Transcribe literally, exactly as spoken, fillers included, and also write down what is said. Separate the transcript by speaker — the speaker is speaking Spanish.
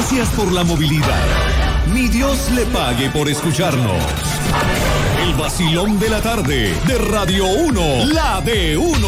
Speaker 1: Gracias por la movilidad. Ni Dios le pague por escucharnos. El vacilón de la tarde de Radio uno, la de uno.